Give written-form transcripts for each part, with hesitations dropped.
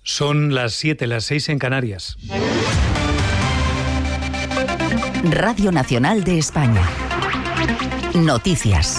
Son las 7, las 6 en Canarias. Radio Nacional de España. Noticias.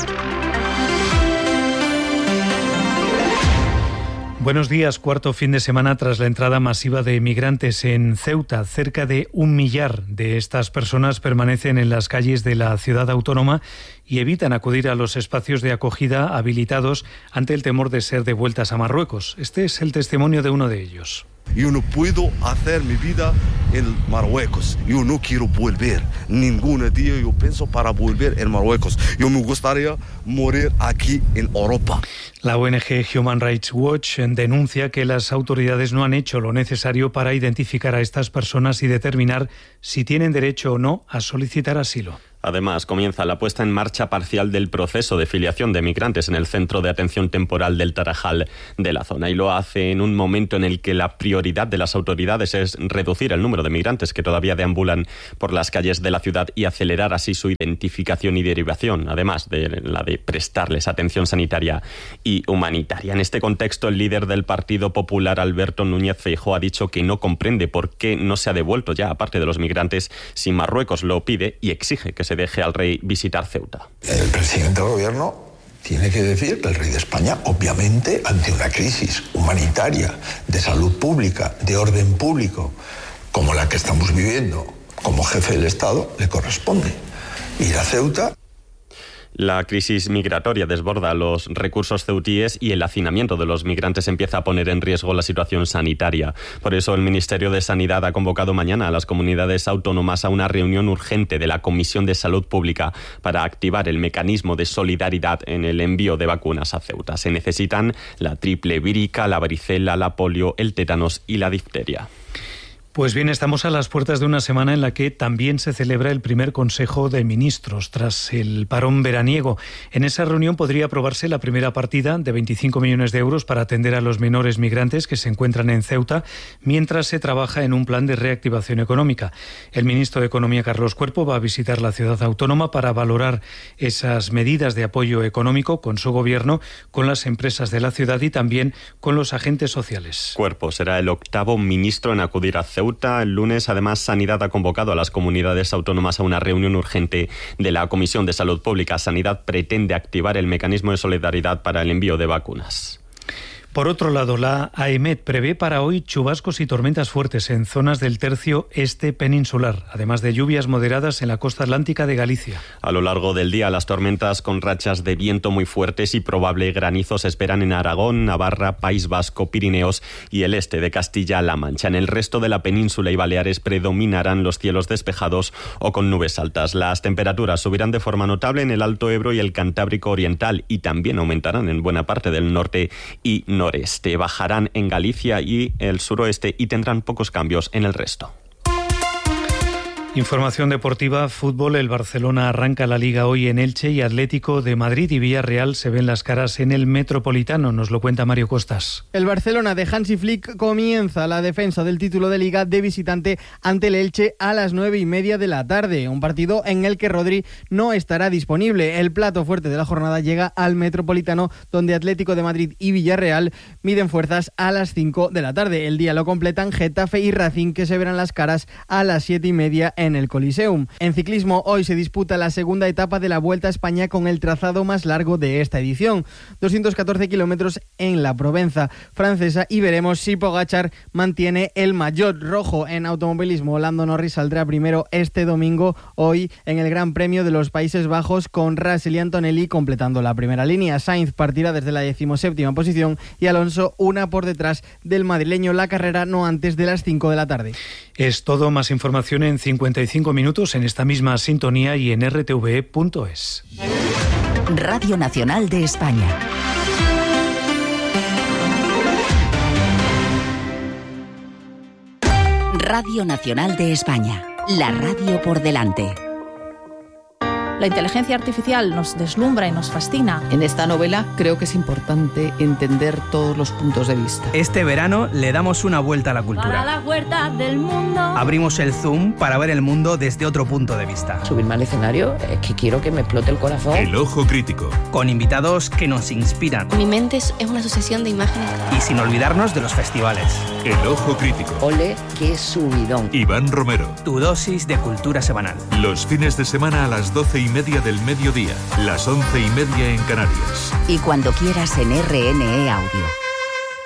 Buenos días. Cuarto fin de semana tras la entrada masiva de migrantes en Ceuta. Cerca de 1 millar de estas personas permanecen en las calles de la ciudad autónoma y evitan acudir a los espacios de acogida habilitados ante el temor de ser devueltas a Marruecos. Este es el testimonio de uno de ellos. Yo no puedo hacer mi vida en Marruecos. Yo no quiero volver. Ningún día yo pienso para volver en Marruecos. Yo me gustaría morir aquí en Europa. La ONG Human Rights Watch denuncia que las autoridades no han hecho lo necesario para identificar a estas personas y determinar si tienen derecho o no a solicitar asilo. Además, comienza la puesta en marcha parcial del proceso de filiación de migrantes en el Centro de Atención Temporal del Tarajal de la zona, y lo hace en un momento en el que la prioridad de las autoridades es reducir el número de migrantes que todavía deambulan por las calles de la ciudad y acelerar así su identificación y derivación, además de la de prestarles atención sanitaria y humanitaria. En este contexto, el líder del Partido Popular, Alberto Núñez Feijóo, ha dicho que no comprende por qué no se ha devuelto ya a parte de los migrantes si Marruecos lo pide, y exige que se deje al rey visitar Ceuta. El presidente del gobierno tiene que decir que el rey de España, obviamente, ante una crisis humanitaria, de salud pública, de orden público, como la que estamos viviendo, como jefe del Estado, le corresponde ir a Ceuta. La crisis migratoria desborda los recursos ceutíes y el hacinamiento de los migrantes empieza a poner en riesgo la situación sanitaria. Por eso el Ministerio de Sanidad ha convocado mañana a las comunidades autónomas a una reunión urgente de la Comisión de Salud Pública para activar el mecanismo de solidaridad en el envío de vacunas a Ceuta. Se necesitan la triple vírica, la varicela, la polio, el tétanos y la difteria. Pues bien, estamos a las puertas de una semana en la que también se celebra el primer Consejo de Ministros tras el parón veraniego. En esa reunión podría aprobarse la primera partida de 25 millones de euros para atender a los menores migrantes que se encuentran en Ceuta, mientras se trabaja en un plan de reactivación económica. El ministro de Economía, Carlos Cuerpo, va a visitar la ciudad autónoma para valorar esas medidas de apoyo económico con su gobierno, con las empresas de la ciudad y también con los agentes sociales. Cuerpo será el 8º ministro en acudir a Ceuta. El lunes, además, Sanidad ha convocado a las comunidades autónomas a una reunión urgente de la Comisión de Salud Pública. Sanidad pretende activar el mecanismo de solidaridad para el envío de vacunas. Por otro lado, la AEMET prevé para hoy chubascos y tormentas fuertes en zonas del tercio este peninsular, además de lluvias moderadas en la costa atlántica de Galicia. A lo largo del día, las tormentas con rachas de viento muy fuertes y probable granizo se esperan en Aragón, Navarra, País Vasco, Pirineos y el este de Castilla-La Mancha. En el resto de la península y Baleares predominarán los cielos despejados o con nubes altas. Las temperaturas subirán de forma notable en el Alto Ebro y el Cantábrico Oriental, y también aumentarán en buena parte del norte y noreste. Bajarán en Galicia y el suroeste y tendrán pocos cambios en el resto. Información deportiva, fútbol. El Barcelona arranca la Liga hoy en Elche y Atlético de Madrid y Villarreal se ven las caras en el Metropolitano. Nos lo cuenta Mario Costas. El Barcelona de Hansi Flick comienza la defensa del título de Liga de visitante ante el Elche a las 9:30 de la tarde. Un partido en el que Rodri no estará disponible. El plato fuerte de la jornada llega al Metropolitano, donde Atlético de Madrid y Villarreal miden fuerzas a las 5 de la tarde. El día lo completan Getafe y Racing, que se verán las caras a las 7:30 en el Coliseum. En ciclismo, hoy se disputa la segunda etapa de la Vuelta a España con el trazado más largo de esta edición, 214 kilómetros en la Provenza francesa, y veremos si Pogačar mantiene el maillot rojo. En automovilismo, Lando Norris saldrá primero este domingo, hoy en el Gran Premio de los Países Bajos, con Russell y Antonelli completando la primera línea. Sainz partirá desde la 17ª posición y Alonso una por detrás del madrileño. La carrera no antes de las 5 de la tarde. Es todo. Más información en 55 minutos en esta misma sintonía y en rtve.es. Radio Nacional de España. Radio Nacional de España. La radio por delante. La inteligencia artificial nos deslumbra y nos fascina. En esta novela creo que es importante entender todos los puntos de vista. Este verano le damos una vuelta a la cultura. Para las huertas del mundo. Abrimos el Zoom para ver el mundo desde otro punto de vista. Subirme al escenario es que quiero que me explote el corazón. El Ojo Crítico. Con invitados que nos inspiran. Mi mente es una asociación de imágenes. Y sin olvidarnos de los festivales. El Ojo Crítico. Ole, qué subidón. Iván Romero. Tu dosis de cultura semanal. Los fines de semana a las 12:30 del mediodía. Las 11:30 en Canarias. Y cuando quieras en RNE Audio.